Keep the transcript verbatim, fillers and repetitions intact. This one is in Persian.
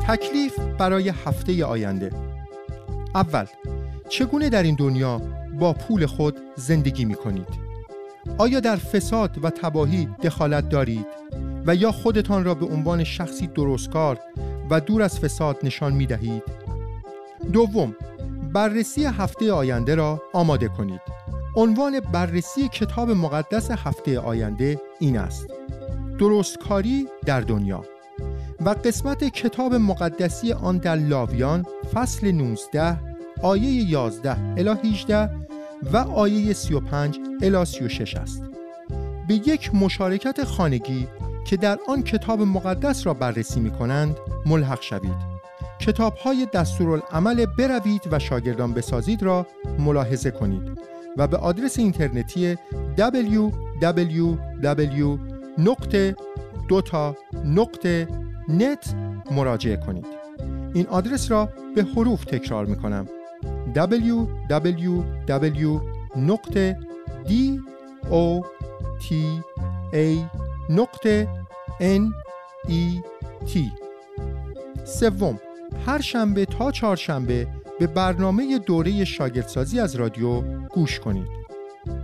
تکلیف برای هفته آینده. اول، چگونه در این دنیا با پول خود زندگی می کنید؟ آیا در فساد و تباهی دخالت دارید و یا خودتان را به عنوان شخصی درستکار و دور از فساد نشان می دهید؟ دوم، بررسی هفته آینده را آماده کنید. عنوان بررسی کتاب مقدس هفته آینده این است: درستکاری در دنیا. و قسمت کتاب مقدسی آن در لاویان فصل نوزده آیه یازده الی هجده و آیه سی و پنج الی سی و شش است. به یک مشارکت خانگی که در آن کتاب مقدس را بررسی می کنند ملحق شوید. کتاب‌های دستورالعمل بروید و شاگردان بسازید را ملاحظه کنید و به آدرس اینترنتی دبلیو دبلیو دبلیو نقطه دوتا نقطه نت مراجعه کنید. این آدرس را به حروف تکرار می کنم: دبلیو دبلیو دبلیو نقطه دوتا نقطه نت. سوم، هر شنبه تا چهارشنبه به برنامه دوره شاگردسازی از رادیو گوش کنید.